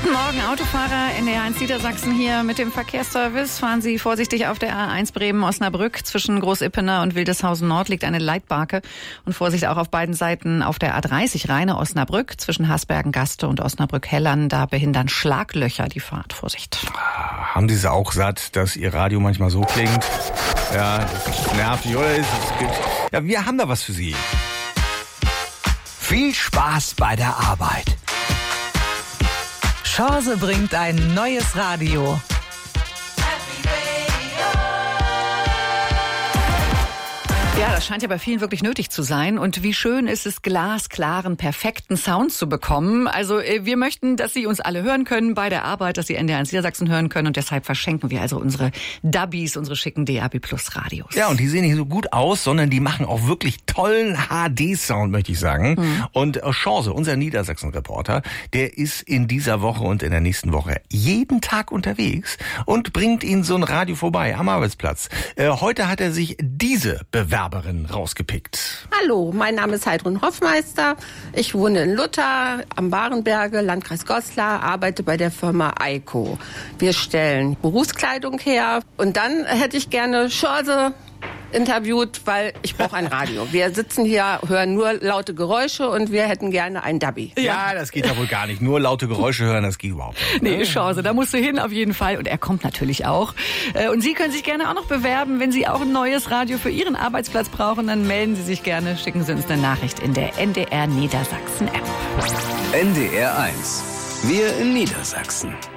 Guten Morgen, Autofahrer in der A1 Niedersachsen hier mit dem Verkehrsservice. Fahren Sie vorsichtig auf der A1 Bremen-Osnabrück. Zwischen Großippener und Wildeshausen Nord liegt eine Leitbarke. Und Vorsicht auch auf beiden Seiten auf der A30 Rheine-Osnabrück. Zwischen Hasbergen-Gaste und Osnabrück-Hellern, da behindern Schlaglöcher die Fahrt. Vorsicht. Haben Sie es auch satt, dass Ihr Radio manchmal so klingt? Ja, das ist nervig, oder? Ja, wir haben da was für Sie. Viel Spaß bei der Arbeit. Chance bringt ein neues Radio. Ja, das scheint ja bei vielen wirklich nötig zu sein. Und wie schön ist es, glasklaren, perfekten Sound zu bekommen. Also wir möchten, dass Sie uns alle hören können bei der Arbeit, dass Sie NDR1 Niedersachsen hören können. Und deshalb verschenken wir also unsere Dubbies, unsere schicken DAB Plus Radios. Ja, und die sehen nicht so gut aus, sondern die machen auch wirklich tollen HD-Sound, möchte ich sagen. Und Chance, unser Niedersachsen-Reporter, der ist in dieser Woche und in der nächsten Woche jeden Tag unterwegs und bringt Ihnen so ein Radio vorbei am Arbeitsplatz. Heute hat er sich diese Bewerberin rausgepickt. Hallo, mein Name ist Heidrun Hoffmeister. Ich wohne in Luther am Barenberge, Landkreis Goslar, arbeite bei der Firma Eiko. Wir stellen Berufskleidung her und dann hätte ich gerne Chance interviewt, weil ich brauche ein Radio. Wir sitzen hier, hören nur laute Geräusche und wir hätten gerne ein Dubby. Ja, das geht ja wohl gar nicht. Nur laute Geräusche hören, das geht überhaupt nicht. Nee, Chance, da musst du hin auf jeden Fall. Und er kommt natürlich auch. Und Sie können sich gerne auch noch bewerben. Wenn Sie auch ein neues Radio für Ihren Arbeitsplatz brauchen, dann melden Sie sich gerne. Schicken Sie uns eine Nachricht in der NDR Niedersachsen App. NDR 1. Wir in Niedersachsen.